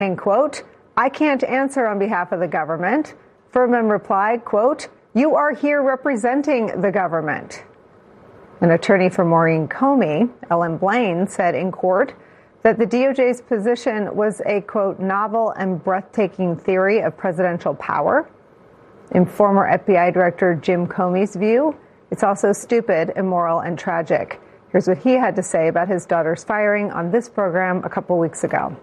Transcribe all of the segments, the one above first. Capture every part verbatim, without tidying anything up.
And quote, "I can't answer on behalf of the government." Furman replied, quote, "You are here representing the government." An attorney for Maureen Comey, Ellen Blaine, said in court that the D O J's position was a, quote, "novel and breathtaking theory of presidential power." In former F B I Director Jim Comey's view, it's also stupid, immoral, and tragic. Here's what he had to say about his daughter's firing on this program a couple weeks ago.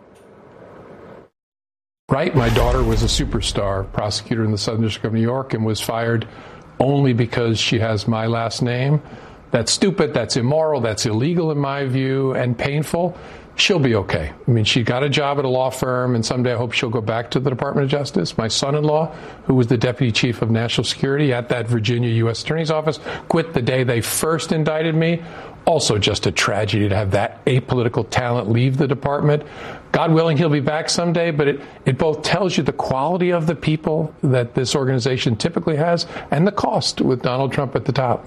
Right, my daughter was a superstar prosecutor in the Southern District of New York and was fired only because she has my last name. That's stupid, that's immoral, that's illegal in my view, and painful. She'll be okay. I mean, she got a job at a law firm, and someday I hope she'll go back to the Department of Justice. My son-in-law, who was the Deputy Chief of National Security at that Virginia U S Attorney's Office, quit the day they first indicted me. Also just a tragedy to have that apolitical talent leave the department. God willing, he'll be back someday, but it, it both tells you the quality of the people that this organization typically has and the cost with Donald Trump at the top.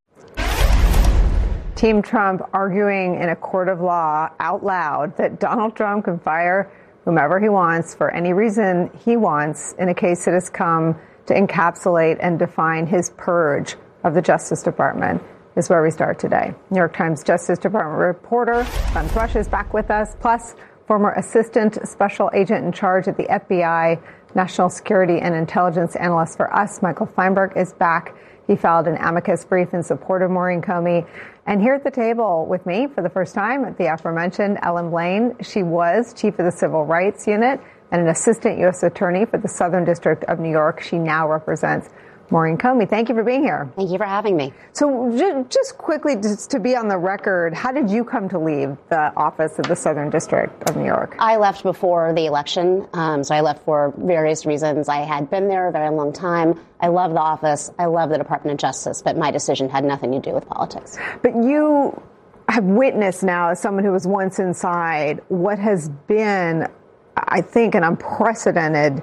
Team Trump arguing in a court of law out loud that Donald Trump can fire whomever he wants for any reason he wants in a case that has come to encapsulate and define his purge of the Justice Department is where we start today. New York Times Justice Department reporter Glenn Thrush is back with us, plus former assistant special agent in charge at the F B I, national security and intelligence analyst for us, Michael Feinberg, is back. He filed an amicus brief in support of Maureen Comey. And here at the table with me for the first time, the aforementioned Ellen Blaine. She was chief of the Civil Rights Unit and an assistant U S attorney for the Southern District of New York. She now represents Maureen Comey. Thank you for being here. Thank you for having me. So ju- just quickly, just to be on the record, how did you come to leave the office of the Southern District of New York? I left before the election, um, so I left for various reasons. I had been there a very long time. I love the office. I love the Department of Justice, but my decision had nothing to do with politics. But you have witnessed now, as someone who was once inside, what has been, I think, an unprecedented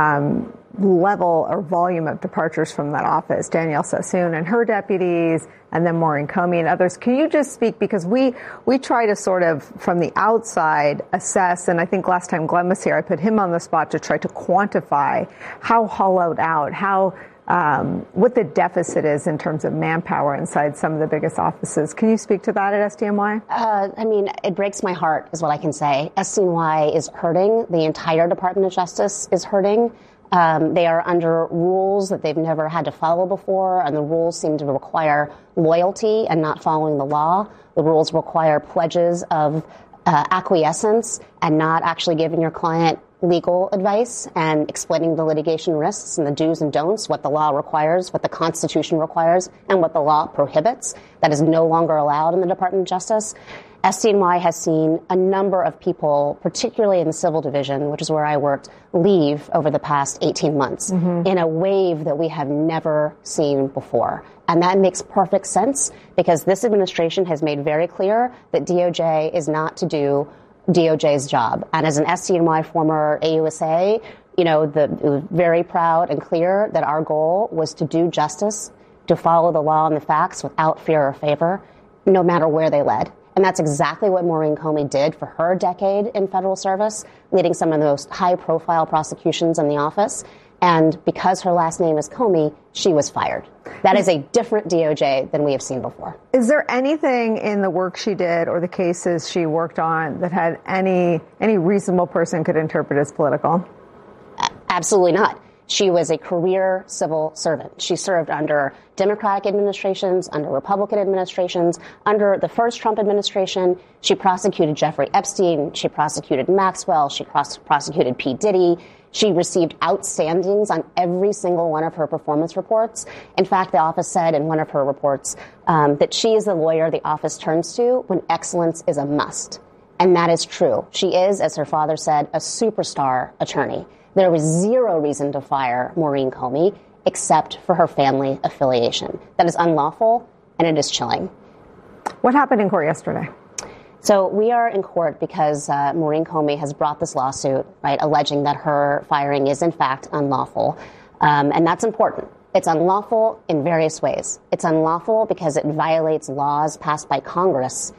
um level or volume of departures from that office. Danielle Sassoon and her deputies, and then Maureen Comey and others. Can you just speak, because we we try to sort of, from the outside, assess, and I think last time Glenn was here, I put him on the spot to try to quantify how hollowed out, how um, what the deficit is in terms of manpower inside some of the biggest offices. Can you speak to that at S D N Y? Uh, I mean, it breaks my heart, is what I can say. S D N Y is hurting. The entire Department of Justice is hurting. Um, they are under rules that they've never had to follow before, and the rules seem to require loyalty and not following the law. The rules require pledges of uh, acquiescence and not actually giving your client legal advice and explaining the litigation risks and the do's and don'ts, what the law requires, what the Constitution requires, and what the law prohibits. That is no longer allowed in the Department of Justice. S D N Y has seen a number of people, particularly in the civil division, which is where I worked, leave over the past eighteen months mm-hmm. in a wave that we have never seen before. And that makes perfect sense because this administration has made very clear that D O J is not to do D O J's job. And as an S D N Y former A U S A, you know, the, it was very proud and clear that our goal was to do justice, to follow the law and the facts without fear or favor, no matter where they led. And that's exactly what Maureen Comey did for her decade in federal service, leading some of the most high-profile prosecutions in the office. And because her last name is Comey, she was fired. That is a different D O J than we have seen before. Is there anything in the work she did or the cases she worked on that had any any reasonable person could interpret as political? Absolutely not. She was a career civil servant. She served under Democratic administrations, under Republican administrations, under the first Trump administration. She prosecuted Jeffrey Epstein. She prosecuted Maxwell. She pros- prosecuted P. Diddy. She received outstandings on every single one of her performance reports. In fact, the office said in one of her reports um, that she is the lawyer the office turns to when excellence is a must. And that is true. She is, as her father said, a superstar attorney. There was zero reason to fire Maureen Comey except for her family affiliation. That is unlawful, and it is chilling. What happened in court yesterday? So we are in court because uh, Maureen Comey has brought this lawsuit, right, alleging that her firing is, in fact, unlawful. Um, and that's important. It's unlawful in various ways. It's unlawful because it violates laws passed by Congress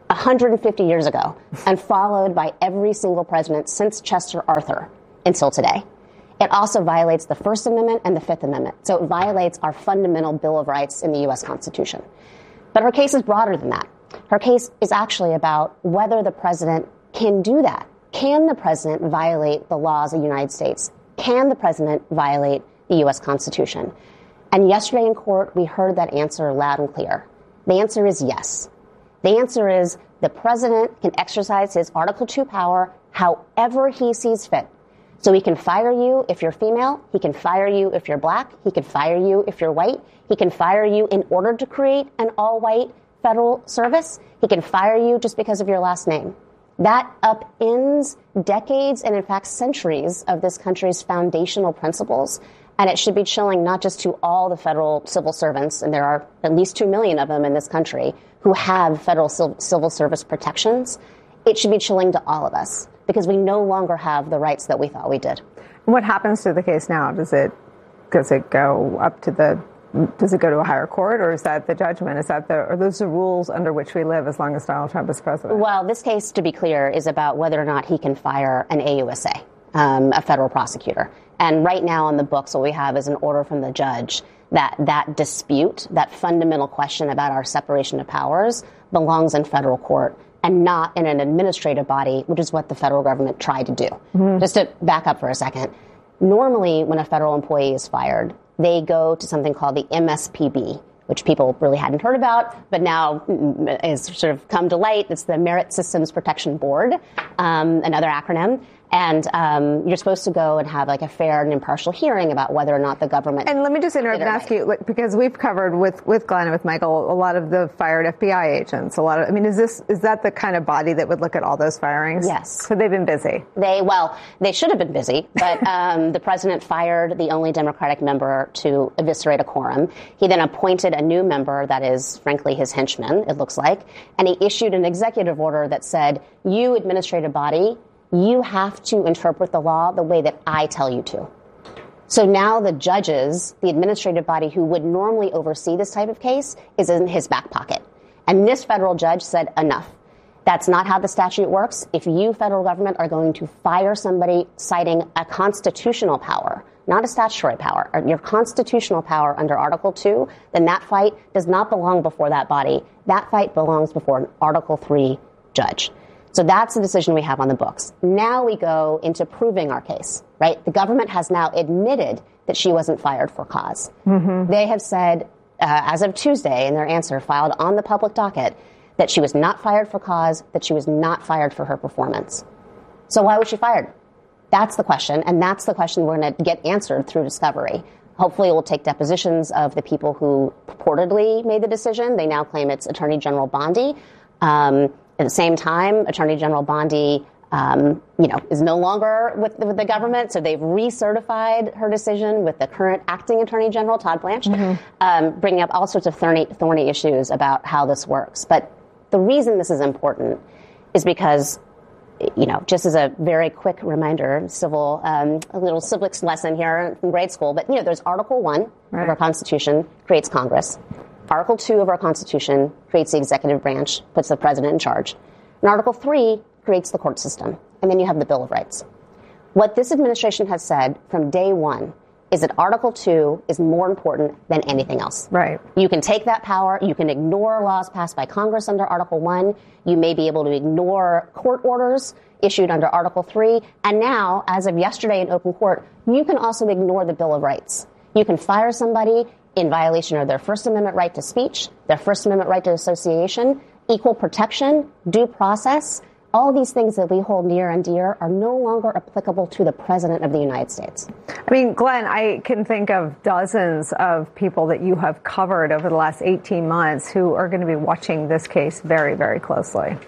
one hundred fifty years ago and followed by every single president since Chester Arthur until today. It also violates the First Amendment and the Fifth Amendment. So it violates our fundamental Bill of Rights in the U S Constitution. But her case is broader than that. Her case is actually about whether the president can do that. Can the president violate the laws of the United States? Can the president violate the U S Constitution? And yesterday in court, we heard that answer loud and clear. The answer is yes. The answer is the president can exercise his Article two power however he sees fit. So he can fire you if you're female. He can fire you if you're black. He can fire you if you're white. He can fire you in order to create an all-white federal service. He can fire you just because of your last name. That upends decades and, in fact, centuries of this country's foundational principles. And it should be chilling not just to all the federal civil servants, and there are at least two million of them in this country, who have federal civil service protections. It should be chilling to all of us because we no longer have the rights that we thought we did. What happens to the case now? Does it does it go up to the does it go to a higher court, or is that the judgment? Is that the are those the rules under which we live as long as Donald Trump is president? Well, this case, to be clear, is about whether or not he can fire an A U S A, um, a federal prosecutor. And right now on the books, what we have is an order from the judge that that dispute, that fundamental question about our separation of powers, belongs in federal court and not in an administrative body, which is what the federal government tried to do. Mm-hmm. Just to back up for a second, normally when a federal employee is fired, they go to something called the M S P B, which people really hadn't heard about, but now has sort of come to light. It's the Merit Systems Protection Board, um, another acronym. And um, you're supposed to go and have like a fair and impartial hearing about whether or not the government. And let me just interrupt and ask right. you, like, because we've covered with with Glenn and with Michael a lot of the fired F B I agents. A lot of, I mean, is this is that the kind of body that would look at all those firings? Yes. So they've been busy. They well, they should have been busy, but um, the president fired the only Democratic member to eviscerate a quorum. He then appointed a new member that is, frankly, his henchman. It looks like, and he issued an executive order that said, "You administrative body, you have to interpret the law the way that I tell you to." So now the judges, the administrative body who would normally oversee this type of case, is in his back pocket. And this federal judge said, enough. That's not how the statute works. If you, federal government, are going to fire somebody citing a constitutional power, not a statutory power, or your constitutional power under Article two, then that fight does not belong before that body. That fight belongs before an Article three judge. So that's the decision we have on the books. Now we go into proving our case, right? The government has now admitted that she wasn't fired for cause. Mm-hmm. They have said, uh, as of Tuesday, in their answer filed on the public docket, that she was not fired for cause, that she was not fired for her performance. So why was she fired? That's the question, and that's the question we're going to get answered through discovery. Hopefully we'll take depositions of the people who purportedly made the decision. They now claim it's Attorney General Bondi. Um, At the same time, Attorney General Bondi, um, you know, is no longer with the, with the government, so they've recertified her decision with the current acting Attorney General, Todd Blanche, mm-hmm. um, bringing up all sorts of thorny, thorny issues about how this works. But the reason this is important is because, you know, just as a very quick reminder, civil, um, a little civics lesson here in grade school, but, you know, there's Article one right. of our Constitution, creates Congress. Article two of our Constitution creates the executive branch, puts the president in charge. And Article three creates the court system. And then you have the Bill of Rights. What this administration has said from day one is that Article two is more important than anything else. Right. You can take that power. You can ignore laws passed by Congress under Article one. You may be able to ignore court orders issued under Article three. And now, as of yesterday in open court, you can also ignore the Bill of Rights. You can fire somebody in violation of their First Amendment right to speech, their First Amendment right to association, equal protection, due process. All these things that we hold near and dear are no longer applicable to the President of the United States. I mean, Glenn, I can think of dozens of people that you have covered over the last eighteen months who are going to be watching this case very, very closely.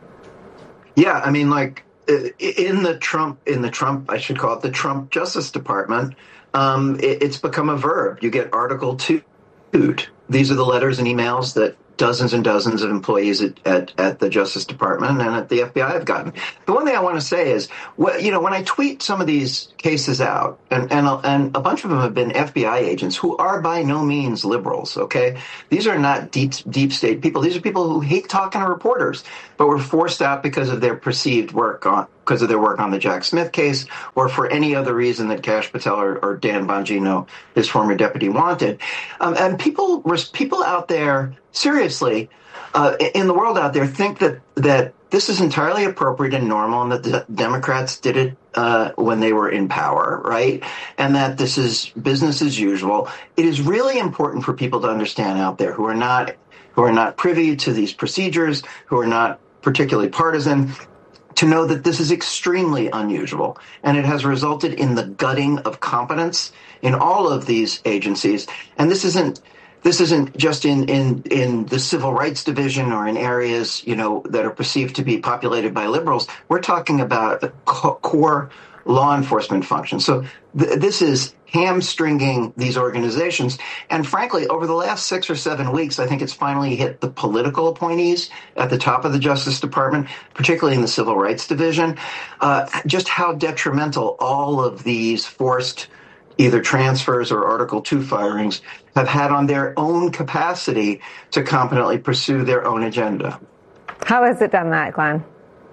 Yeah, I mean, like in the Trump, in the Trump, I should call it the Trump Justice Department, Um, it, it's become a verb. You get Article two. These are the letters and emails that dozens and dozens of employees at, at, at the Justice Department and at the F B I have gotten. The one thing I want to say is, well, you know, when I tweet some of these cases out, and, and, and a bunch of them have been F B I agents who are by no means liberals, okay? These are not deep, deep state people. These are people who hate talking to reporters, but were forced out because of their perceived work on, because of their work on the Jack Smith case, or for any other reason that Kash Patel or, or Dan Bongino, his former deputy, wanted. Um, and people, people out there, seriously, uh, in the world out there, think that that this is entirely appropriate and normal, and that the Democrats did it uh, when they were in power, right? And that this is business as usual. It is really important for people to understand out there who are not who are not privy to these procedures, who are not particularly partisan, to know that this is extremely unusual, and it has resulted in the gutting of competence in all of these agencies. And this isn't this isn't just in, in, in the civil rights division or in areas, you know, that are perceived to be populated by liberals. We're talking about co- core law enforcement functions. So th- this is hamstringing these organizations. And frankly, over the last six or seven weeks, I think it's finally hit the political appointees at the top of the Justice Department, particularly in the Civil Rights Division, uh, just how detrimental all of these forced either transfers or Article two firings have had on their own capacity to competently pursue their own agenda. How has it done that, Glenn?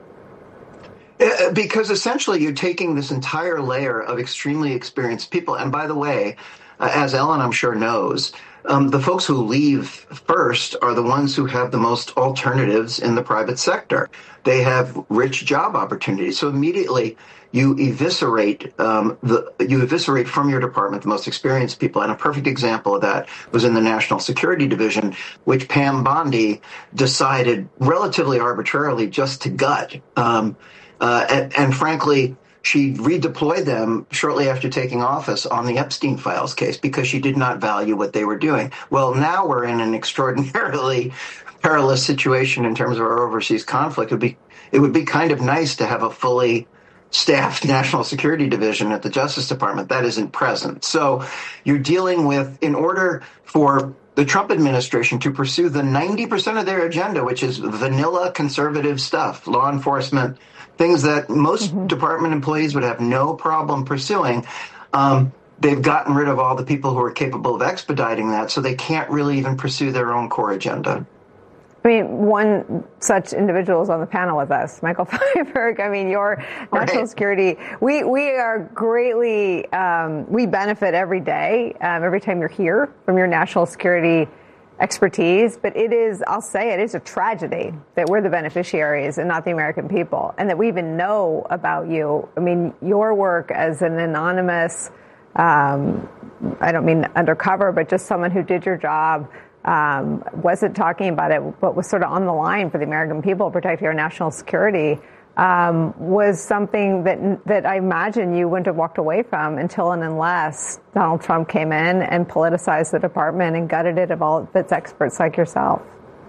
Because essentially you're taking this entire layer of extremely experienced people. And by the way, uh, as Ellen, I'm sure, knows, um, the folks who leave first are the ones who have the most alternatives in the private sector. They have rich job opportunities. So immediately you eviscerate um, the you eviscerate from your department the most experienced people. And a perfect example of that was in the National Security Division, which Pam Bondi decided relatively arbitrarily just to gut. Um, Uh, and, and frankly, she redeployed them shortly after taking office on the Epstein Files case because she did not value what they were doing. Well, now we're in an extraordinarily perilous situation in terms of our overseas conflict. It would be, it would be kind of nice to have a fully staffed National Security Division at the Justice Department. That isn't present. So you're dealing with, in order for the Trump administration to pursue the ninety percent of their agenda, which is vanilla conservative stuff, law enforcement, things that most mm-hmm. department employees would have no problem pursuing. Um, they've gotten rid of all the people who are capable of expediting that, so they can't really even pursue their own core agenda. I mean, one such individual is on the panel with us, Michael Feinberg. I mean, your national right. security, we, we are greatly, um, we benefit every day, um, every time you're here from your national security expertise. But it is, I'll say it is a tragedy that we're the beneficiaries and not the American people, and that we even know about you. I mean, your work as an anonymous, um, I don't mean undercover, but just someone who did your job, Um, wasn't talking about it, but was sort of on the line for the American people, protecting our national security, um, was something that that I imagine you wouldn't have walked away from until and unless Donald Trump came in and politicized the department and gutted it of all of its experts like yourself.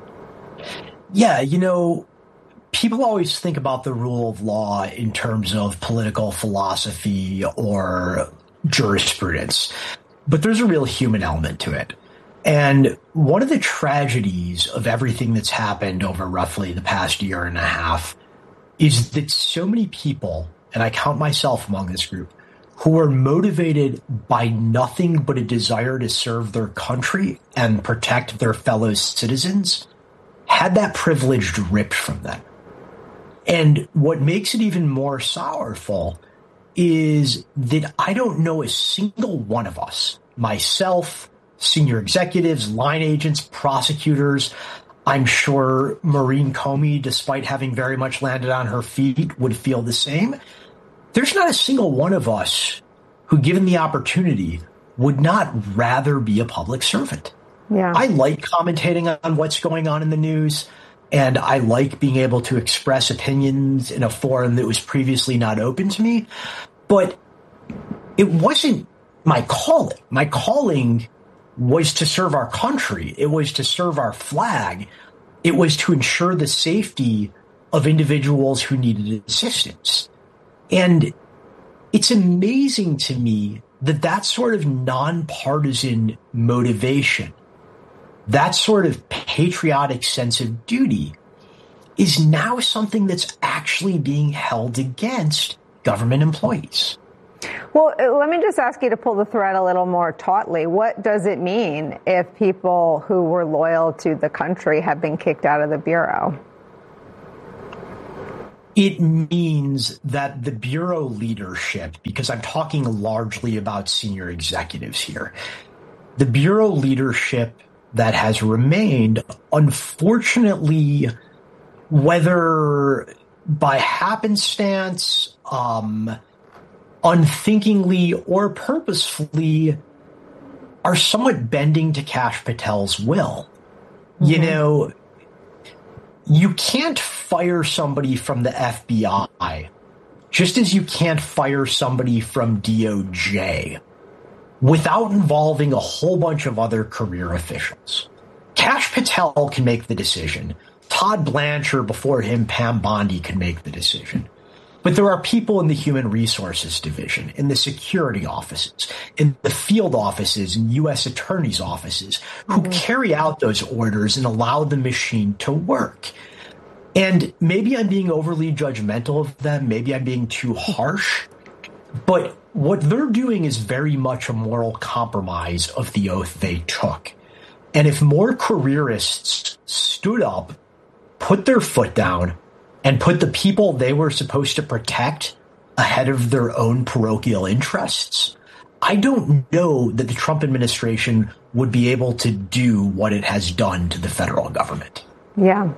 Yeah, you know, people always think about the rule of law in terms of political philosophy or jurisprudence, but there's a real human element to it. And one of the tragedies of everything that's happened over roughly the past year and a half is that so many people, and I count myself among this group, who are motivated by nothing but a desire to serve their country and protect their fellow citizens, had that privilege ripped from them. And what makes it even more sorrowful is that I don't know a single one of us, myself, senior executives, line agents, prosecutors. I'm sure Maureen Comey, despite having very much landed on her feet, would feel the same. There's not a single one of us who, given the opportunity, would not rather be a public servant. Yeah. I like commentating on what's going on in the news, and I like being able to express opinions in a forum that was previously not open to me. But it wasn't my calling. My calling was to serve our country. It was to serve our flag. It was to ensure the safety of individuals who needed assistance. And it's amazing to me that that sort of nonpartisan motivation, that sort of patriotic sense of duty is now something that's actually being held against government employees. Well, let me just ask you to pull the thread a little more tautly. What does it mean if people who were loyal to the country have been kicked out of the Bureau? It means that the Bureau leadership, because I'm talking largely about senior executives here, the Bureau leadership that has remained, unfortunately, whether by happenstance, um, unthinkingly, or purposefully, are somewhat bending to Kash Patel's will. Mm-hmm. You know, you can't fire somebody from the F B I, just as you can't fire somebody from D O J, without involving a whole bunch of other career officials. Kash Patel can make the decision. Todd Blanchard, before him, Pam Bondi, can make the decision. But there are people in the Human Resources Division, in the security offices, in the field offices, and U S attorneys' offices who mm-hmm. carry out those orders and allow the machine to work. And maybe I'm being overly judgmental of them. Maybe I'm being too harsh. But what they're doing is very much a moral compromise of the oath they took. And if more careerists stood up, put their foot down, and put the people they were supposed to protect ahead of their own parochial interests, I don't know that the Trump administration would be able to do what it has done to the federal government. Yeah.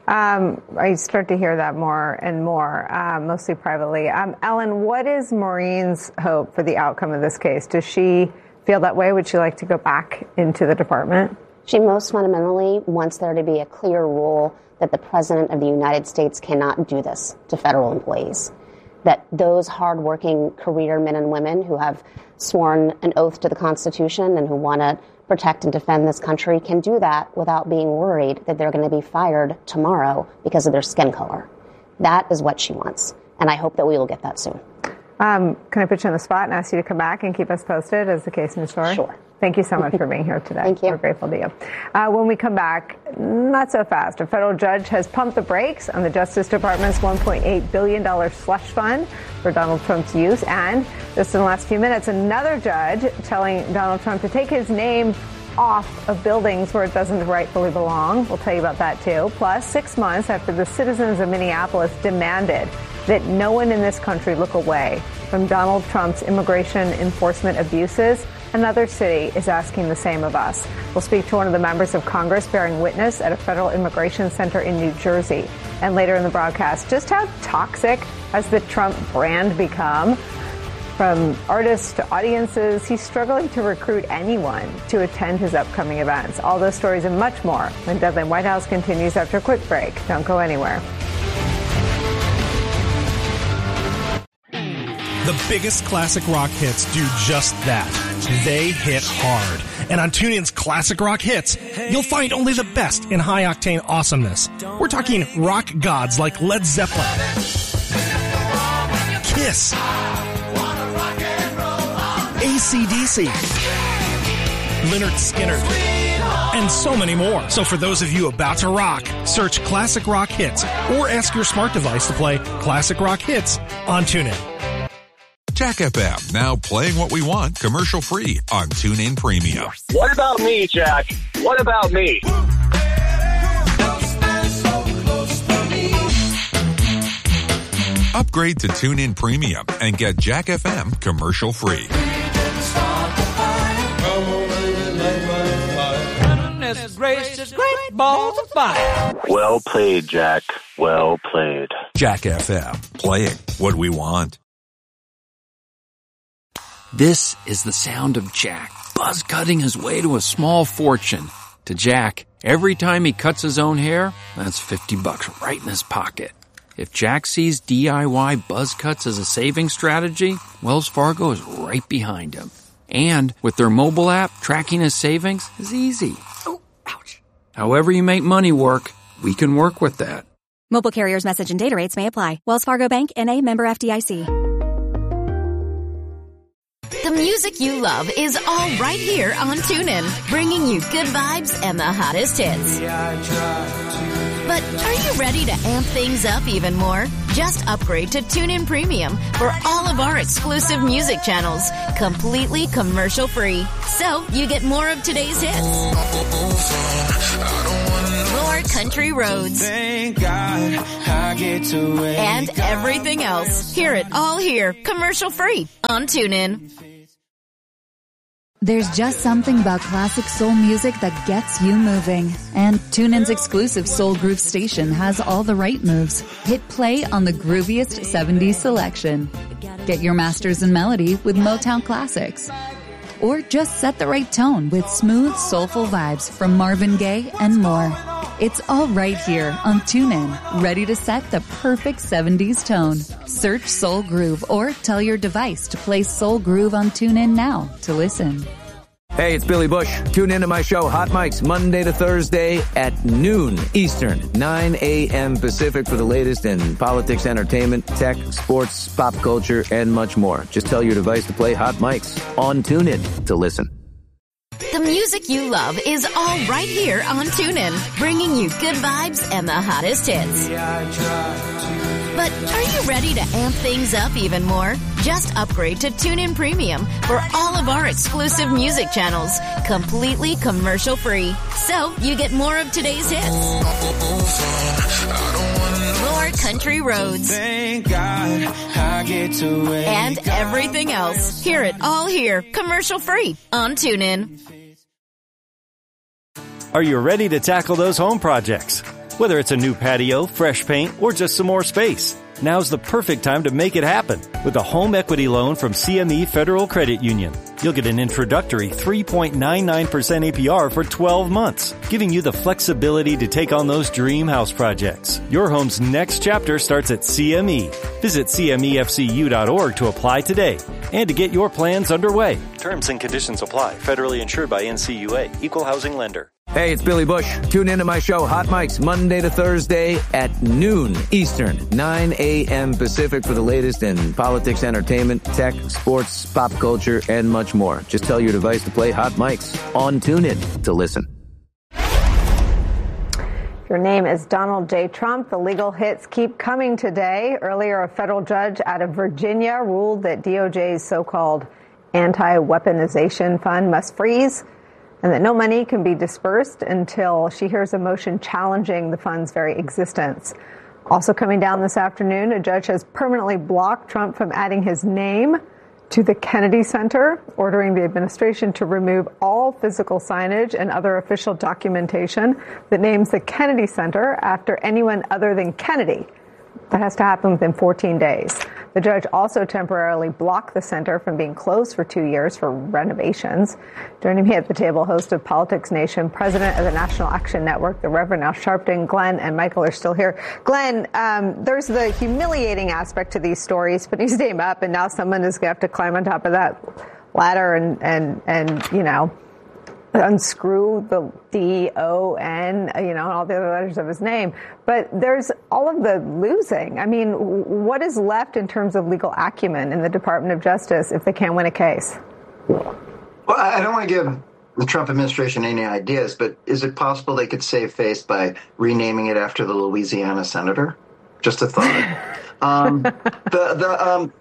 Um, I start to hear that more and more, uh, mostly privately. Um, Ellen, what is Maureen's hope for the outcome of this case? Does she feel that way? Would she like to go back into the department? She most fundamentally wants there to be a clear rule that the President of the United States cannot do this to federal employees, that those hardworking career men and women who have sworn an oath to the Constitution and who want to protect and defend this country can do that without being worried that they're going to be fired tomorrow because of their skin color. That is what she wants, and I hope that we will get that soon. Um, can I put you on the spot and ask you to come back and keep us posted as the case moves forward? Sure. Thank you so much for being here today. Thank you. We're grateful to you. Uh, when we come back, not so fast. A federal judge has pumped the brakes on the Justice Department's one point eight billion dollars slush fund for Donald Trump's use. And just in the last few minutes, another judge telling Donald Trump to take his name off of buildings where it doesn't rightfully belong. We'll tell you about that, too. Plus, six months after the citizens of Minneapolis demanded that no one in this country look away from Donald Trump's immigration enforcement abuses, another city is asking the same of us. We'll speak to one of the members of Congress bearing witness at a federal immigration center in New Jersey. And later in the broadcast, just how toxic has the Trump brand become? From artists to audiences, he's struggling to recruit anyone to attend his upcoming events. All those stories and much more when Deadline White House continues after a quick break. Don't go anywhere. The biggest classic rock hits do just that. They hit hard. And on TuneIn's Classic Rock Hits, you'll find only the best in high-octane awesomeness. We're talking rock gods like Led Zeppelin, Kiss, A C D C, Lynyrd Skynyrd, and so many more. So for those of you about to rock, search Classic Rock Hits or ask your smart device to play Classic Rock Hits on TuneIn. Jack F M, now playing what we want, commercial free on TuneIn Premium. What about me, Jack? What about me? Upgrade to TuneIn Premium and get Jack F M commercial free. Gracious, great balls of fire. Well played, Jack. Well played. Jack F M, playing what we want. This is the sound of Jack, buzz cutting his way to a small fortune. To Jack, every time he cuts his own hair, that's fifty bucks right in his pocket. If Jack sees D I Y buzz cuts as a saving strategy, Wells Fargo is right behind him. And with their mobile app, tracking his savings is easy. Oh, ouch. However you make money work, we can work with that. Mobile carriers' message and data rates may apply. Wells Fargo Bank, N A, member F D I C. The music you love is all right here on TuneIn, bringing you good vibes and the hottest hits. But are you ready to amp things up even more? Just upgrade to TuneIn Premium for all of our exclusive music channels, completely commercial-free. So you get more of today's hits, more country roads, Thank God I get to wake and everything else. Hear it all here, commercial-free on TuneIn. There's just something about classic soul music that gets you moving. And TuneIn's exclusive Soul Groove station has all the right moves. Hit play on the grooviest seventies selection. Get your masters in melody with Motown classics. Or just set the right tone with smooth, soulful vibes from Marvin Gaye and more. It's all right here on TuneIn, ready to set the perfect seventies tone. Search Soul Groove or tell your device to play Soul Groove on TuneIn now to listen. Hey, it's Billy Bush. Tune in to my show, Hot Mics, Monday to Thursday at noon Eastern, nine a.m. Pacific for the latest in politics, entertainment, tech, sports, pop culture, and much more. Just tell your device to play Hot Mics on TuneIn to listen. The music you love is all right here on TuneIn, bringing you good vibes and the hottest hits. But are you ready to amp things up even more? Just upgrade to TuneIn Premium for all of our exclusive music channels, completely commercial-free. So you get more of today's hits, more country roads, Thank God I get to wake and everything else. Hear it all here, commercial-free on TuneIn. Are you ready to tackle those home projects? Whether it's a new patio, fresh paint, or just some more space, now's the perfect time to make it happen with a home equity loan from C M E Federal Credit Union. You'll get an introductory three point nine nine percent A P R for twelve months, giving you the flexibility to take on those dream house projects. Your home's next chapter starts at C M E. Visit C M E F C U dot org to apply today and to get your plans underway. Terms and conditions apply. Federally insured by N C U A. Equal housing lender. Hey, it's Billy Bush. Tune in to my show, Hot Mics, Monday to Thursday at noon Eastern, nine a.m. Pacific for the latest in politics, entertainment, tech, sports, pop culture, and much more. Just tell your device to play Hot Mics on TuneIn to listen. Your name is Donald J. Trump. The legal hits keep coming today. Earlier, a federal judge out of Virginia ruled that D O J's so-called anti-weaponization fund must freeze, and that no money can be dispersed until she hears a motion challenging the fund's very existence. Also coming down this afternoon, a judge has permanently blocked Trump from adding his name to the Kennedy Center, ordering the administration to remove all physical signage and other official documentation that names the Kennedy Center after anyone other than Kennedy. That has to happen within fourteen days. The judge also temporarily blocked the center from being closed for two years for renovations. Joining me at the table, host of Politics Nation, president of the National Action Network, the Reverend Al Sharpton. Glenn and Michael are still here. Glenn, um, there's the humiliating aspect to these stories, putting his name up, and now someone is going to have to climb on top of that ladder and, and, and you know, unscrew the D O N, you know, and all the other letters of his name. But there's all of the losing. I mean, what is left in terms of legal acumen in the Department of Justice if they can't win a case? Well, I don't want to give the Trump administration any ideas, but is it possible they could save face by renaming it after the Louisiana senator? Just a thought. um, the, the, um,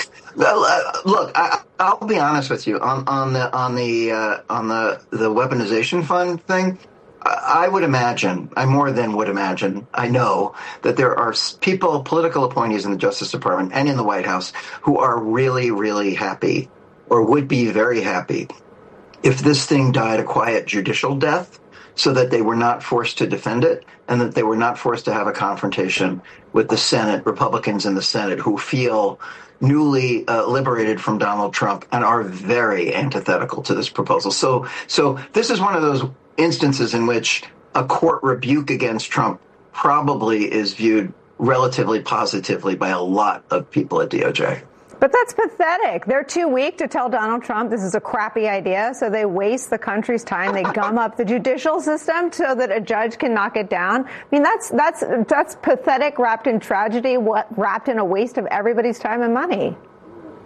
Look, I, I'll be honest with you on on the on the uh, on the the weaponization fund thing. I, I would imagine, I more than would imagine, I know that there are people, political appointees in the Justice Department and in the White House who are really, really happy, or would be very happy, if this thing died a quiet judicial death, so that they were not forced to defend it, and that they were not forced to have a confrontation with the Senate, Republicans in the Senate, who feel newly uh, liberated from Donald Trump and are very antithetical to this proposal. So, so this is one of those instances in which a court rebuke against Trump probably is viewed relatively positively by a lot of people at D O J. But that's pathetic. They're too weak to tell Donald Trump this is a crappy idea, so they waste the country's time. They gum up the judicial system so that a judge can knock it down. I mean, that's that's that's pathetic, wrapped in tragedy, what, wrapped in a waste of everybody's time and money.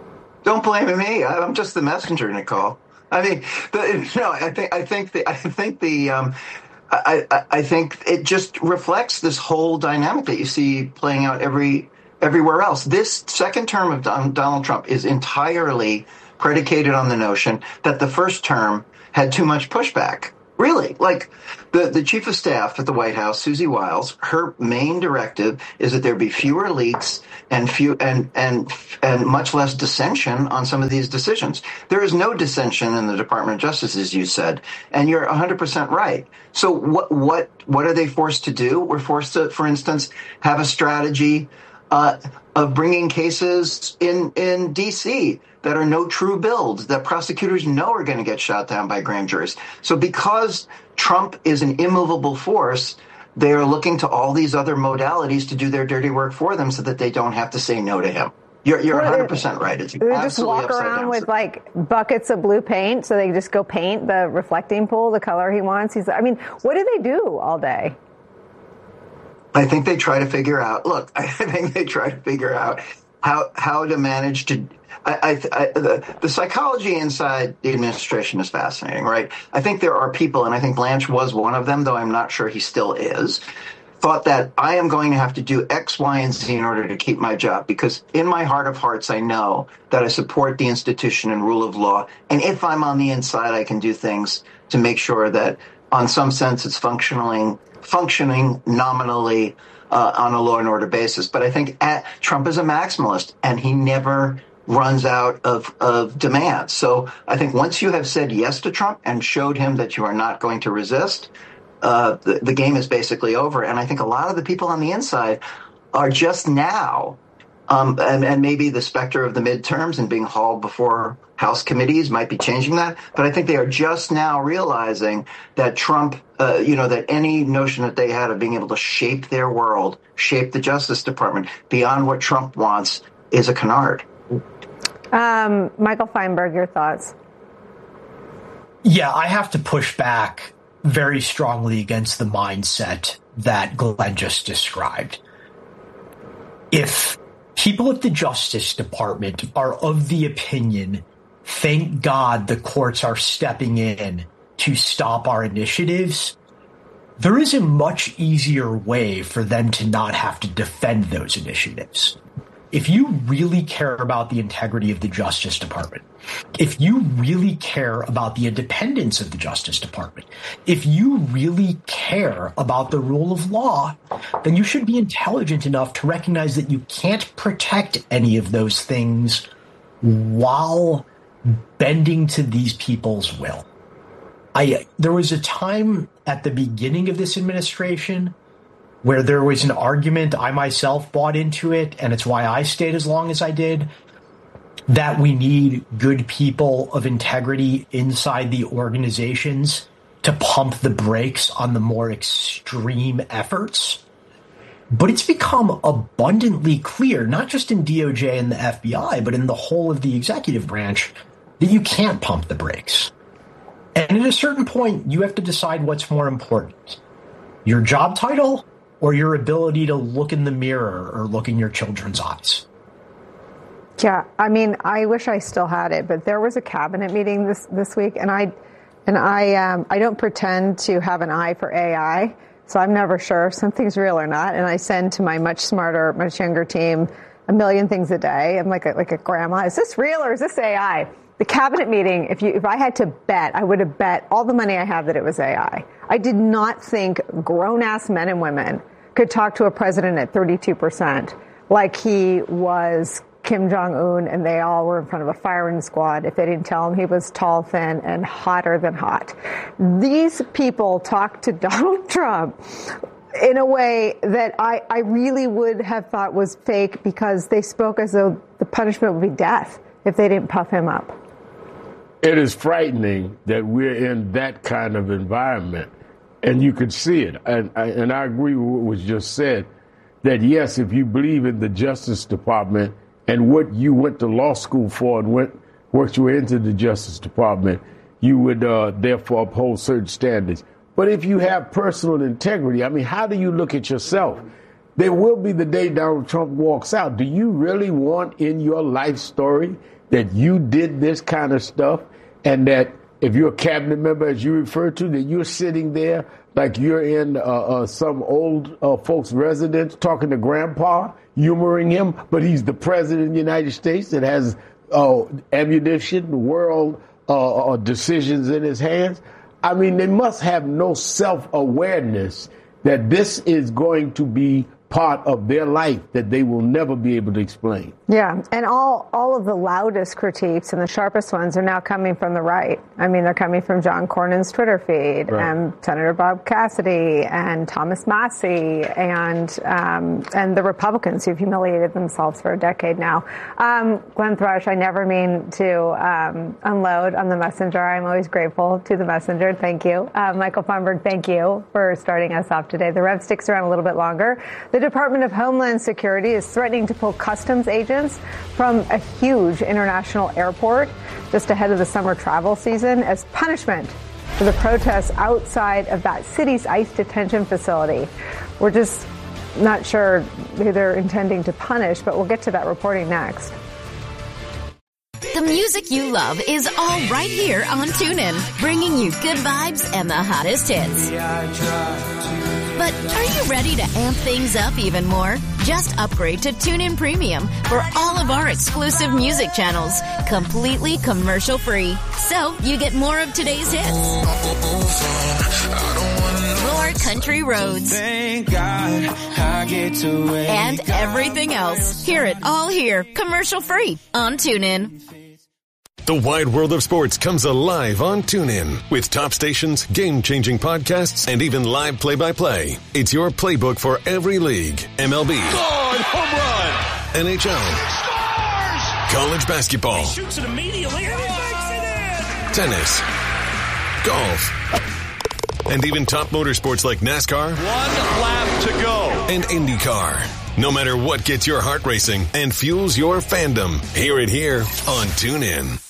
Don't blame me. I'm just the messenger, Nicole. I mean, the, no, I think I think the I think the um, I, I I think it just reflects this whole dynamic that you see playing out every everywhere else. This second term of Don, Donald Trump is entirely predicated on the notion that the first term had too much pushback. Really, like the, the chief of staff at the White House, Susie Wiles, her main directive is that there be fewer leaks and few and and and much less dissension on some of these decisions. There is no dissension in the Department of Justice, as you said, and you're one hundred percent right. So what what what are they forced to do? We're forced to, for instance, have a strategy uh, of bringing cases in in D C that are no true builds, that prosecutors know are going to get shot down by grand juries. So because Trump is an immovable force, they are looking to all these other modalities to do their dirty work for them so that they don't have to say no to him. You're, you're one hundred percent right. It's they just absolutely walk around down. with like buckets of blue paint, so they just go paint the reflecting pool the color he wants. He's, I mean, what do they do all day? I think they try to figure out, look, I think they try to figure out how how to manage to I, I, I, the, the psychology inside the administration is fascinating, right? I think there are people, and I think Blanche was one of them, though I'm not sure he still is, thought that I am going to have to do X, Y, and Z in order to keep my job, because in my heart of hearts, I know that I support the institution and rule of law. And if I'm on the inside, I can do things to make sure that, on some sense, it's functioning, functioning nominally uh, on a law and order basis. But I think at, Trump is a maximalist, and he never runs out of, of demand. So I think once you have said yes to Trump and showed him that you are not going to resist, uh, the, the game is basically over. And I think a lot of the people on the inside are just now, um, and, and maybe the specter of the midterms and being hauled before House committees might be changing that. But I think they are just now realizing that Trump, uh, you know, that any notion that they had of being able to shape their world, shape the Justice Department beyond what Trump wants is a canard. Um, Michael Feinberg, your thoughts? Yeah, I have to push back very strongly against the mindset that Glenn just described. If people at the Justice Department are of the opinion, thank God the courts are stepping in to stop our initiatives, there is a much easier way for them to not have to defend those initiatives. If you really care about the integrity of the Justice Department, if you really care about the independence of the Justice Department, if you really care about the rule of law, then you should be intelligent enough to recognize that you can't protect any of those things while bending to these people's will. I, there was a time at the beginning of this administration where there was an argument, I myself bought into it, and it's why I stayed as long as I did, that we need good people of integrity inside the organizations to pump the brakes on the more extreme efforts. But it's become abundantly clear, not just in D O J and the F B I, but in the whole of the executive branch, that you can't pump the brakes. And at a certain point, you have to decide what's more important, your job title or your ability to look in the mirror or look in your children's eyes. Yeah, I mean, I wish I still had it, but there was a cabinet meeting this, this week, and I and I um, I don't pretend to have an eye for A I, so I'm never sure if something's real or not. And I send to my much smarter, much younger team a million things a day. I'm like a, like a grandma. Is this real or is this A I? The cabinet meeting, if you if I had to bet, I would have bet all the money I have that it was A I. I did not think grown-ass men and women could talk to a president at thirty-two percent like he was Kim Jong-un and they all were in front of a firing squad if they didn't tell him he was tall, thin, and hotter than hot. These people talked to Donald Trump in a way that I, I really would have thought was fake because they spoke as though the punishment would be death if they didn't puff him up. It is frightening that we're in that kind of environment, and you could see it. And I, and I agree with what was just said, that yes, if you believe in the Justice Department and what you went to law school for and went, worked your way into the Justice Department, you would uh, therefore uphold certain standards. But if you have personal integrity, I mean, how do you look at yourself? There will be the day Donald Trump walks out. Do you really want in your life story that you did this kind of stuff, and that if you're a cabinet member, as you refer to, that you're sitting there like you're in uh, uh, some old uh, folks' residence talking to grandpa, humoring him, but he's the president of the United States that has uh, ammunition, world uh, uh, decisions in his hands. I mean, they must have no self-awareness that this is going to be part of their life that they will never be able to explain. Yeah, and all all of the loudest critiques and the sharpest ones are now coming from the right. I mean, they're coming from John Cornyn's Twitter feed, right, and Senator Bob Cassidy and Thomas Massie and um, and the Republicans who've humiliated themselves for a decade now. Um, Glenn Thrush, I never mean to um, unload on the messenger. I'm always grateful to the messenger. Thank you. Uh, Michael Feinberg, thank you for starting us off today. The Rev sticks around a little bit longer. The Department of Homeland Security is threatening to pull customs agents from a huge international airport just ahead of the summer travel season as punishment for the protests outside of that city's ICE detention facility. We're just not sure who they're intending to punish, but we'll get to that reporting next. The music you love is all right here on TuneIn, bringing you good vibes and the hottest hits. But are you ready to amp things up even more? Just upgrade to TuneIn Premium for all of our exclusive music channels, completely commercial-free. So you get more of today's hits, more country roads, Thank God I get to wake and everything else. Hear it all here, commercial-free on TuneIn. The wide world of sports comes alive on TuneIn with top stations, game-changing podcasts, and even live play-by-play. It's your playbook for every league. M L B. God, home run! N H L. Scores! College basketball. He shoots it immediately and he makes it in! Tennis. Golf. And even top motorsports like NASCAR. One lap to go. And IndyCar. No matter what gets your heart racing and fuels your fandom, hear it here on TuneIn.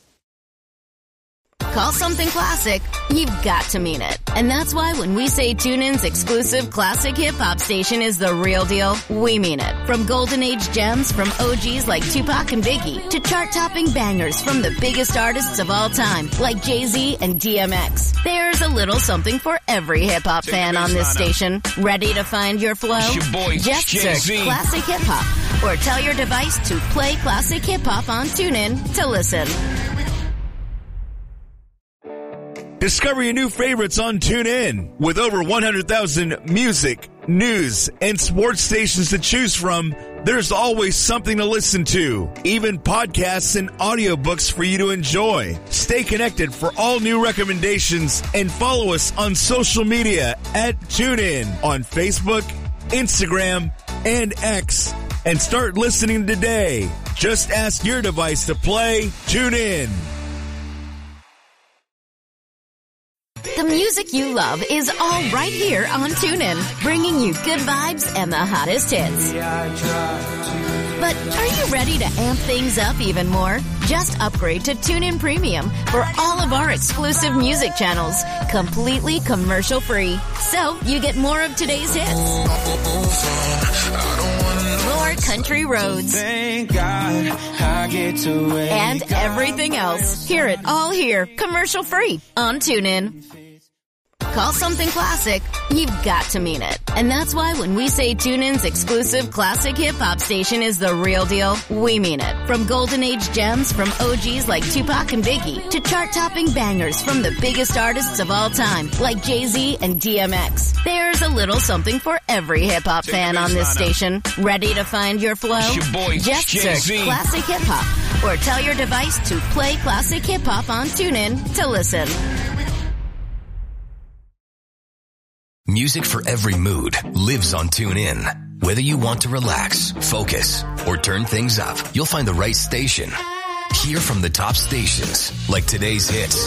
Call something classic, you've got to mean it. And that's why when we say TuneIn's exclusive classic hip-hop station is the real deal, we mean it. From golden age gems from O Gs like Tupac and Biggie to chart-topping bangers from the biggest artists of all time like Jay-Z and D M X. There's a little something for every hip-hop fan on this station. Ready to find your flow? Your boy, Just Jay-Z. search Classic Hip-Hop or tell your device to play Classic Hip-Hop on TuneIn to listen. Discover your new favorites on TuneIn. With over one hundred thousand music, news, and sports stations to choose from, there's always something to listen to. Even podcasts and audiobooks for you to enjoy. Stay connected for all new recommendations and follow us on social media at TuneIn on Facebook, Instagram, and X. And start listening today. Just ask your device to play TuneIn. The music you love is all right here on TuneIn, bringing you good vibes and the hottest hits. But are you ready to amp things up even more? Just upgrade to TuneIn Premium for all of our exclusive music channels, completely commercial-free. So you get more of today's hits, more country roads, Thank God I get to wake and everything else. Hear it all here, commercial-free on TuneIn. Call something classic, you've got to mean it. And that's why when we say TuneIn's exclusive classic hip-hop station is the real deal, we mean it. From golden age gems from O Gs like Tupac and Biggie to chart-topping bangers from the biggest artists of all time like Jay-Z and D M X. There's a little something for every hip-hop fan on this station. Ready to find your flow? Your boy, Just Jay-Z. search Classic Hip-Hop or tell your device to play Classic Hip-Hop on TuneIn to listen. Music for every mood lives on TuneIn. Whether you want to relax, focus, or turn things up, you'll find the right station. Hear from the top stations, like today's hits,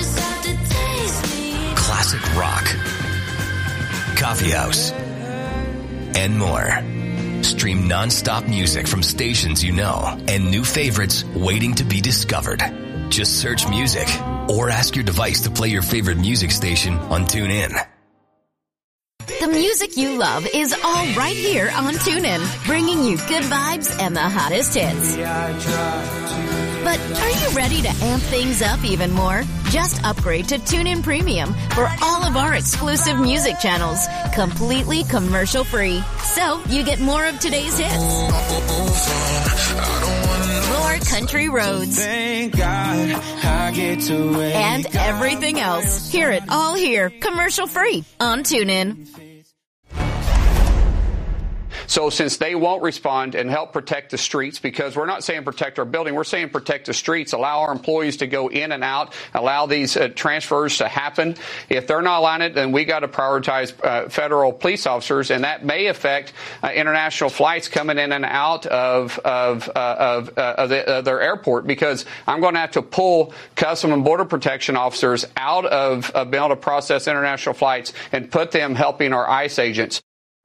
classic rock, coffee house, and more. Stream non-stop music from stations you know and new favorites waiting to be discovered. Just search music or ask your device to play your favorite music station on TuneIn. The music you love is all right here on TuneIn, bringing you good vibes and the hottest hits. But Are you ready to amp things up even more? Just upgrade to TuneIn Premium for all of our exclusive music channels, completely commercial-free. So you get more of today's hits, more country roads, and everything else. Hear it all here, commercial-free on TuneIn. So since they won't respond and help protect the streets, because we're not saying protect our building, we're saying protect the streets, allow our employees to go in and out, allow these uh, transfers to happen. If they're not allowing it, then we got to prioritize uh, federal police officers, and that may affect uh, international flights coming in and out of of uh, of, uh, of, the, uh, their airport, because I'm going to have to pull Customs and Border Protection officers out of uh, being able to process international flights and put them helping our ICE agents.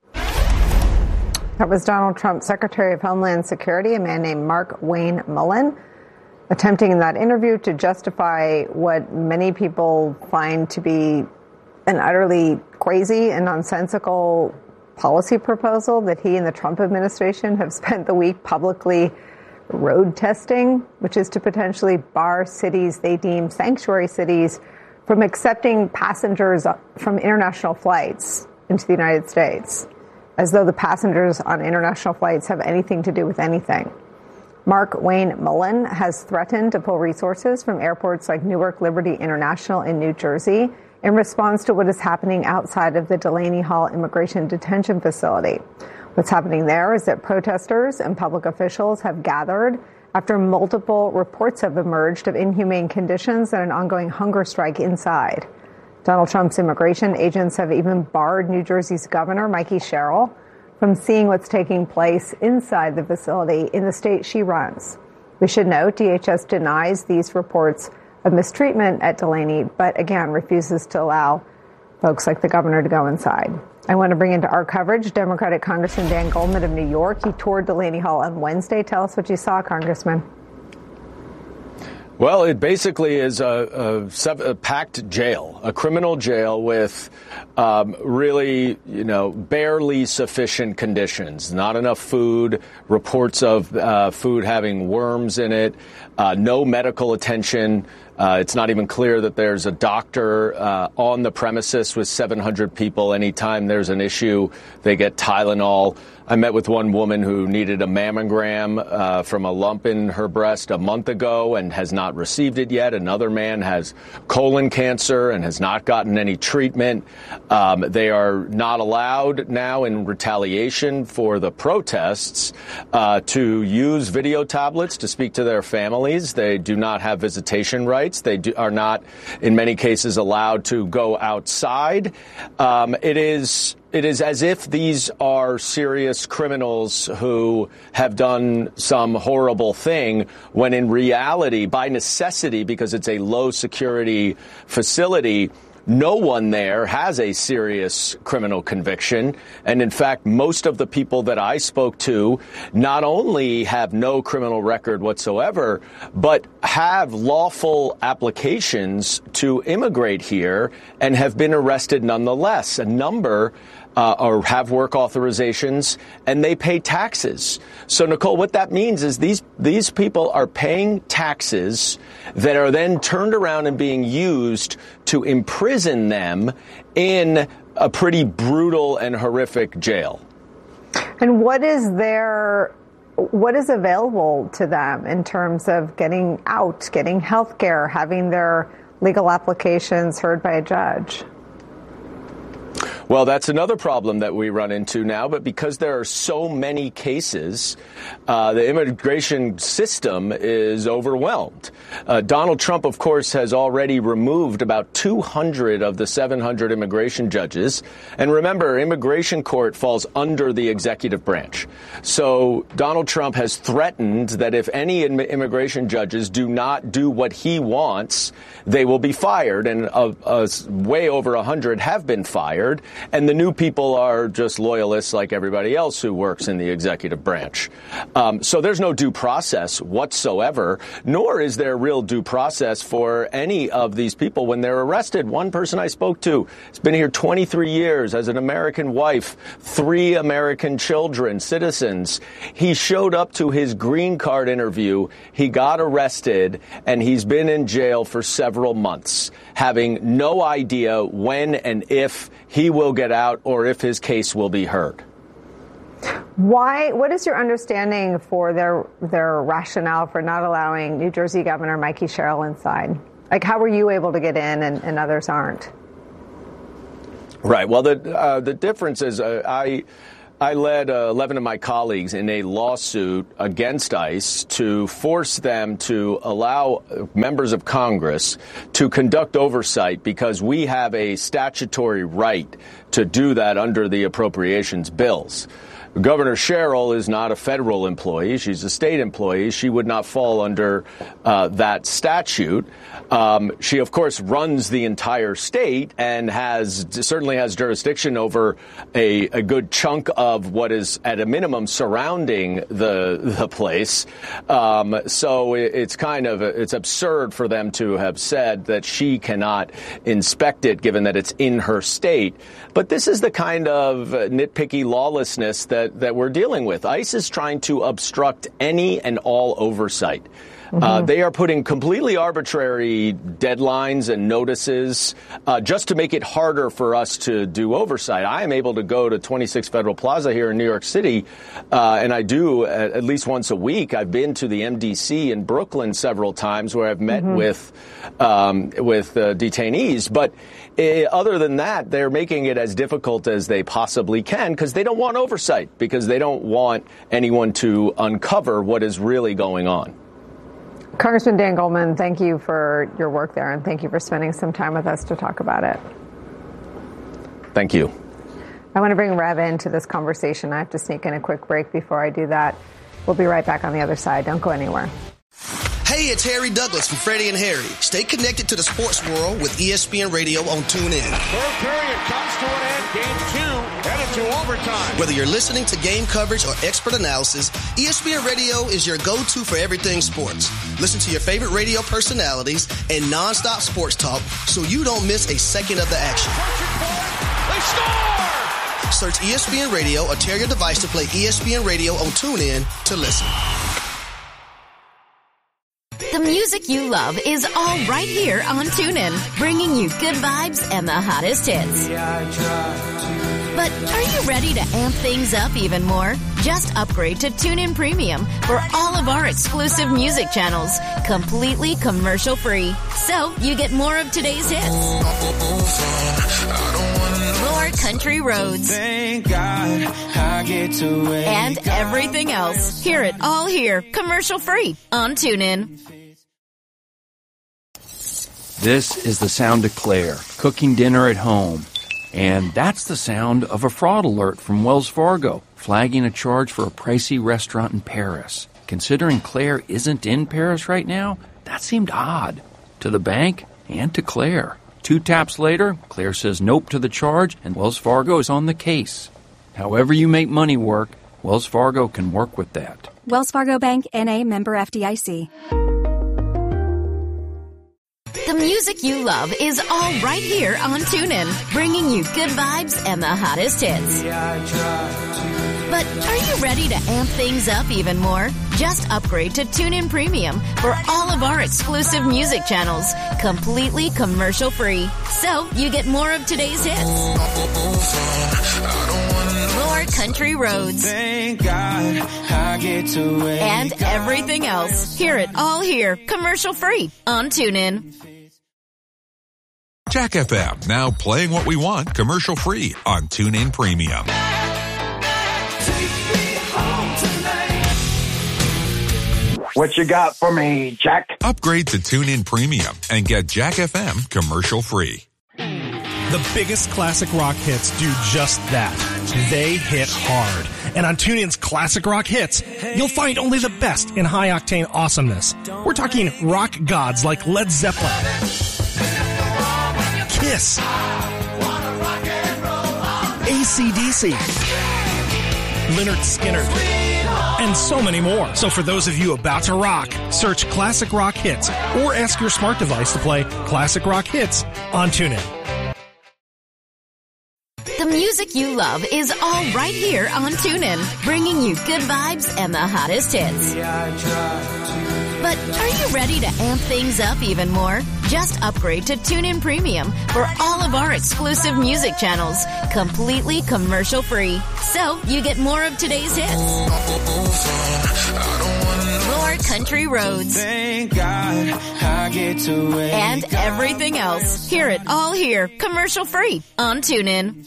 That was Donald Trump's Secretary of Homeland Security, a man named Mark Wayne Mullen, attempting in that interview to justify what many people find to be an utterly crazy and nonsensical policy proposal that he and the Trump administration have spent the week publicly road testing, which is to potentially bar cities they deem sanctuary cities from accepting passengers from international flights into the United States, as though the passengers on international flights have anything to do with anything. Mark Wayne Mullen has threatened to pull resources from airports like Newark Liberty International in New Jersey in response to what is happening outside of the Delaney Hall Immigration Detention Facility. What's happening there is that protesters and public officials have gathered after multiple reports have emerged of inhumane conditions and an ongoing hunger strike inside. Donald Trump's immigration agents have even barred New Jersey's governor, Mikey Sherrill, from seeing what's taking place inside the facility in the state she runs. We should note D H S denies these reports of mistreatment at Delaney, but again refuses to allow folks like the governor to go inside. I want to bring into our coverage Democratic Congressman Dan Goldman of New York. He toured Delaney Hall on Wednesday. Tell us what you saw, Congressman. Well, it basically is a, a, a packed jail, a criminal jail with um, really, you know, barely sufficient conditions. Not enough food, reports of uh, food having worms in it, uh, no medical attention. Uh, it's not even clear that there's a doctor uh, on the premises with seven hundred people. Anytime there's an issue, they get Tylenol. I met with one woman who needed a mammogram uh, from a lump in her breast a month ago and has not received it yet. Another man has colon cancer and has not gotten any treatment. Um, they are not allowed now, in retaliation for the protests, uh, to use video tablets to speak to their families. They do not have visitation rights. They do, are not, in many cases, allowed to go outside. Um, it is... It is as if these are serious criminals who have done some horrible thing, when in reality, by necessity, because it's a low security facility, no one there has a serious criminal conviction. And in fact, most of the people that I spoke to not only have no criminal record whatsoever, but have lawful applications to immigrate here and have been arrested nonetheless. A number Uh, or have work authorizations, and they pay taxes. So, Nicole, what that means is these these people are paying taxes that are then turned around and being used to imprison them in a pretty brutal and horrific jail. And what is their what is available to them in terms of getting out, getting health care, having their legal applications heard by a judge? Well, that's another problem that we run into now. But because there are so many cases, uh, the immigration system is overwhelmed. Uh, Donald Trump, of course, has already removed about two hundred of the seven hundred immigration judges. And remember, immigration court falls under the executive branch. So Donald Trump has threatened that if any immigration judges do not do what he wants, they will be fired. And uh, uh, way over one hundred have been fired. and the new people are just loyalists like everybody else who works in the executive branch. Um, so there's no due process whatsoever, nor is there real due process for any of these people when they're arrested. One person I spoke to has been here twenty-three years, has an American wife, three American children, citizens. He showed up to his green card interview, he got arrested, and he's been in jail for several months, having no idea when and if he will get out or if his case will be heard. Why? What is your understanding for their their rationale for not allowing New Jersey Governor Mikey Sherrill inside? Like, how were you able to get in and, and others aren't? Right. Well, the uh, the difference is uh, I I led uh, eleven of my colleagues in a lawsuit against ICE to force them to allow members of Congress to conduct oversight because we have a statutory right to do that under the appropriations bills. Governor Sherrill is not a federal employee. She's a state employee. She would not fall under uh, that statute. Um, she, of course, runs the entire state and has certainly has jurisdiction over a, a good chunk of what is, at a minimum, surrounding the the place. Um, so it, it's kind of it's absurd for them to have said that she cannot inspect it, given that it's in her state. But this is the kind of nitpicky lawlessness that that we're dealing with. ICE is trying to obstruct any and all oversight. Mm-hmm. Uh, they are putting completely arbitrary deadlines and notices uh, just to make it harder for us to do oversight. I am able to go to twenty-six Federal Plaza here in New York City, uh, and I do at, at least once a week. I've been to the M D C in Brooklyn several times where I've met mm-hmm. with um, with uh, detainees. But uh, other than that, they're making it as difficult as they possibly can because they don't want oversight, because they don't want anyone to uncover what is really going on. Congressman Dan Goldman, thank you for your work there, and thank you for spending some time with us to talk about it. Thank you. I want to bring Rev into this conversation. I have to sneak in a quick break before I do that. We'll be right back on the other side. Don't go anywhere. Hey, it's Harry Douglas from Freddie and Harry. Stay connected to the sports world with E S P N Radio on TuneIn. Third period comes to an end. Game two headed to overtime. Whether you're listening to game coverage or expert analysis, E S P N Radio is your go-to for everything sports. Listen to your favorite radio personalities and nonstop sports talk so you don't miss a second of the action. They score! Search E S P N Radio or tell your device to play E S P N Radio on TuneIn to listen. The music you love is all right here on TuneIn, bringing you good vibes and the hottest hits. But are you ready to amp things up even more? Just upgrade to TuneIn Premium for all of our exclusive music channels, completely commercial-free. So you get more of today's hits, more country roads, Thank God I get to wake and everything else. Hear it all here, commercial-free on TuneIn. This is the sound of Claire, cooking dinner at home. And that's the sound of a fraud alert from Wells Fargo, flagging a charge for a pricey restaurant in Paris. Considering Claire isn't in Paris right now, that seemed odd to the bank and to Claire. Two taps later, Claire says nope to the charge, and Wells Fargo is on the case. However you make money work, Wells Fargo can work with that. Wells Fargo Bank, N A, member F D I C. The music you love is all right here on TuneIn, bringing you good vibes and the hottest hits. But are you ready to amp things up even more? Just upgrade to TuneIn Premium for all of our exclusive music channels, completely commercial-free. So you get more of today's hits, more country roads, Thank God I get to wake and everything else. Hear it all here, commercial-free on TuneIn. Jack F M, now playing what we want commercial-free on TuneIn Premium. What you got for me, Jack? Upgrade to TuneIn Premium and get Jack F M commercial-free. The biggest classic rock hits do just that. They hit hard. And on TuneIn's Classic Rock Hits, you'll find only the best in high-octane awesomeness. We're talking rock gods like Led Zeppelin, Kiss, A C D C, Lynyrd Skynyrd, and so many more. So for those of you about to rock, search Classic Rock Hits or ask your smart device to play Classic Rock Hits on TuneIn. The music you love is all right here on TuneIn, bringing you good vibes and the hottest hits. But are you ready to amp things up even more? Just upgrade to TuneIn Premium for all of our exclusive music channels, completely commercial-free. So you get more of today's hits, more country roads, Thank God I get to wake and everything else. Hear it all here, commercial-free on TuneIn.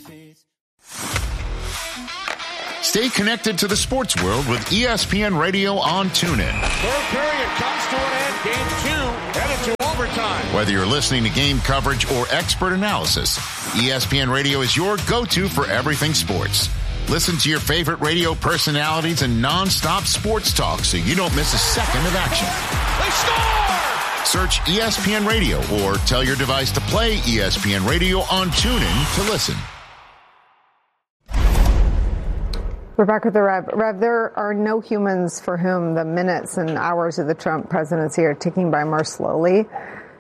Stay connected to the sports world with E S P N Radio on TuneIn. Third period comes to an end. Game two headed to overtime. Whether you're listening to game coverage or expert analysis, E S P N Radio is your go-to for everything sports. Listen to your favorite radio personalities and non-stop sports talk so you don't miss a second of action. They score! Search E S P N Radio or tell your device to play E S P N Radio on TuneIn to listen. We're back with the Rev. Rev, there are no humans for whom the minutes and hours of the Trump presidency are ticking by more slowly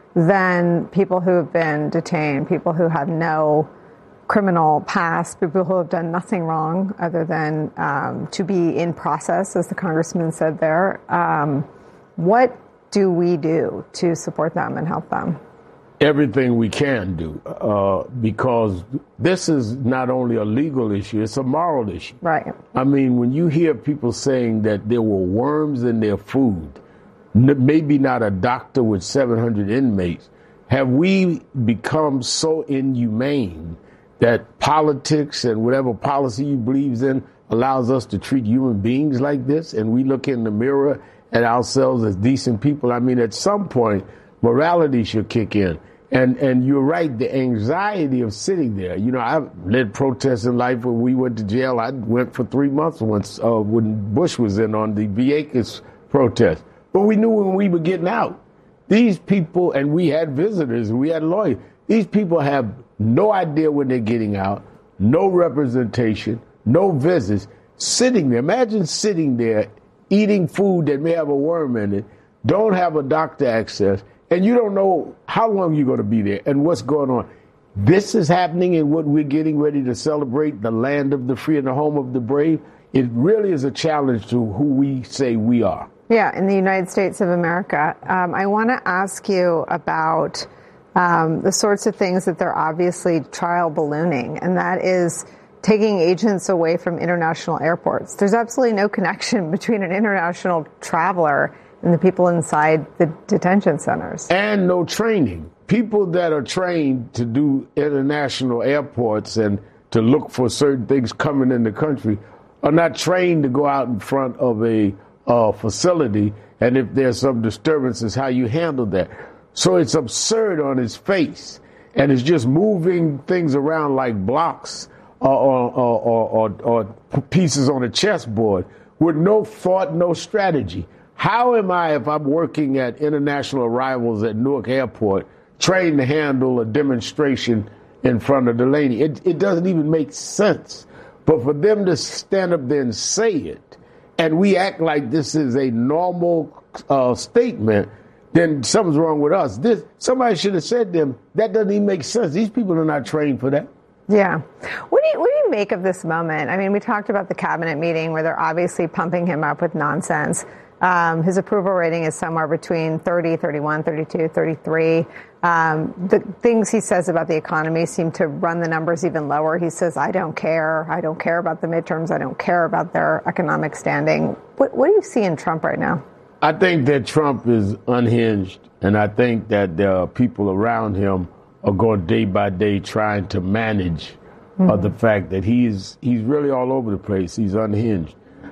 than people who have been detained, people who have no criminal past, people who have done nothing wrong other than um, to be in process, as the congressman said there. Um, what do we do to support them and help them? Everything we can do, uh, because this is not only a legal issue, it's a moral issue. Right. I mean, when you hear people saying that there were worms in their food, n- maybe not a doctor with seven hundred inmates, have we become so inhumane that politics and whatever policy you believes in allows us to treat human beings like this, and we look in the mirror at ourselves as decent people? I mean, at some point, morality should kick in. And and you're right, the anxiety of sitting there. You know, I've led protests in life when we went to jail. I went for three months once uh, when Bush was in on the Vieques protest. But we knew when we were getting out. These people, and we had visitors, we had lawyers. These people have no idea when they're getting out, no representation, no visits, sitting there. Imagine sitting there eating food that may have a worm in it, don't have a doctor access, and you don't know how long you're going to be there and what's going on. This is happening in what we're getting ready to celebrate, the land of the free and the home of the brave. It really is a challenge to who we say we are. Yeah, in the United States of America. Um, I want to ask you about um, the sorts of things that they're obviously trial ballooning, and that is taking agents away from international airports. There's absolutely no connection between an international traveler and the people inside the detention centers. And no training. People that are trained to do international airports and to look for certain things coming in the country are not trained to go out in front of a uh, facility, and if there's some disturbances, how you handle that. So it's absurd on its face, and it's just moving things around like blocks or, or, or, or, or pieces on a chessboard with no thought, no strategy. How am I, if I'm working at international arrivals at Newark Airport, trained to handle a demonstration in front of Delaney? It, it doesn't even make sense. But for them to stand up there and say it, and we act like this is a normal uh, statement, then something's wrong with us. This somebody should have said to them, that doesn't even make sense. These people are not trained for that. Yeah. What do you, what do you make of this moment? I mean, we talked about the cabinet meeting where they're obviously pumping him up with nonsense. Um, his approval rating is somewhere between thirty, thirty-one, thirty-two, thirty-three. Um, the things he says about the economy seem to run the numbers even lower. He says, I don't care. I don't care about the midterms. I don't care about their economic standing. What, what do you see in Trump right now? I think that Trump is unhinged, and I think that there are people around him are going day by day trying to manage mm-hmm. uh, the fact that he's he's really all over the place. He's unhinged.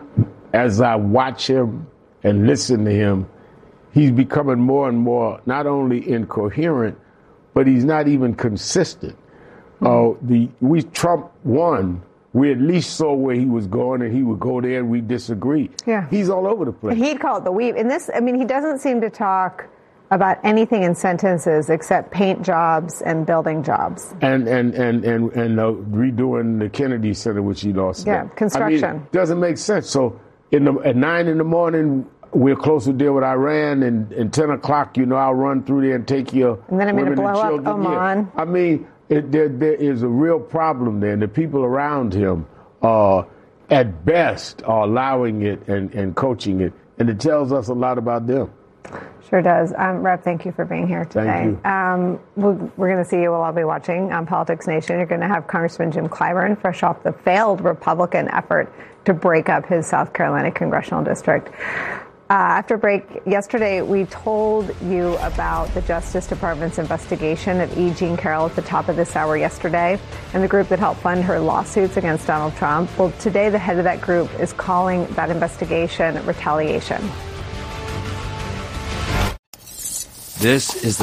As I watch him and listen to him, he's becoming more and more not only incoherent, but he's not even consistent. Mm-hmm. Uh, the we Trump won. We at least saw where he was going, and he would go there, and we disagree. Yeah, he's all over the place. And he'd call it the weave. And this, I mean, he doesn't seem to talk about anything in sentences except paint jobs and building jobs. And and and and, and uh, redoing the Kennedy Center, which he lost. Yeah, there. construction. I mean, doesn't make sense. So in the, at nine in the morning, we're close to deal with Iran, and, and ten o'clock, you know, I'll run through there and take your and then I'm going to blow up children. Oman. Yeah. I mean, it, there there is a real problem there, and the people around him are, at best, are allowing it and, and coaching it, and it tells us a lot about them. Sure does. Um, Rev, thank you for being here today. Thank you. Um, we'll, we're going to see you. We'll all be watching on Politics Nation. You're going to have Congressman Jim Clyburn, fresh off the failed Republican effort to break up his South Carolina congressional district. Uh, after break, yesterday we told you about the Justice Department's investigation of E. Jean Carroll at the top of this hour yesterday, and the group that helped fund her lawsuits against Donald Trump. Well, today the head of that group is calling that investigation retaliation. This is the